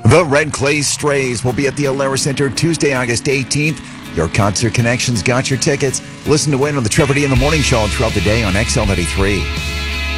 The Red Clay Strays will be at the Alara Center Tuesday, August 18th. Your Concert Connections got your tickets. Listen to win on the Trevor D in the Morning Show throughout the day on XL93.